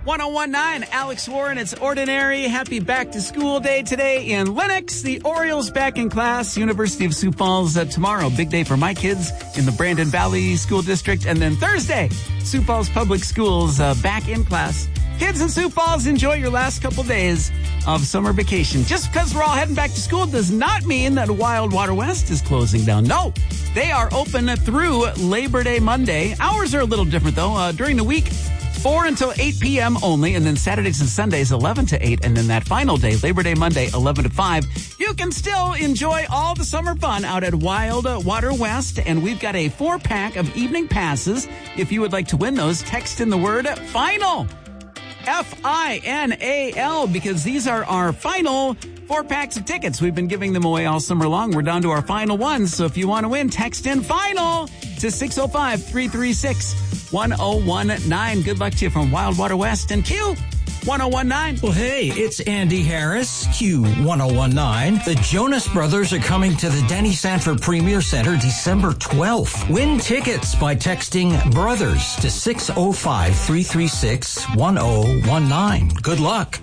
1019, Alex Warren. It's Ordinary. Happy back to school day today in Lennox. The Orioles back in class. University of Sioux Falls tomorrow. Big day for my kids in the Brandon Valley School District. And then Thursday, Sioux Falls Public Schools back in class. Kids in Sioux Falls, enjoy your last couple days of summer vacation. Just because we're all heading back to school does not mean that Wild Water West is closing down. No, they are open through Labor Day Monday. Hours are a little different, though. During the week, 4 until 8 p.m. only, and then Saturdays and Sundays, 11 to 8, and then that final day, Labor Day Monday, 11 to 5. You can still enjoy all the summer fun out at Wild Water West, and we've got a 4-pack of evening passes. If you would like to win those, text in the word FINAL. FINAL, because these are our final 4 packs of tickets. We've been giving them away all summer long. We're down to our final ones. So if you want to win, text in FINAL to 605-336-1019. Good luck to you from Wild Water West and Q 1019. Well, hey, it's Andy Harris, Q1019. The Jonas Brothers are coming to the Denny Sanford Premier Center December 12th. Win tickets by texting BROTHERS to 605-336-1019. Good luck.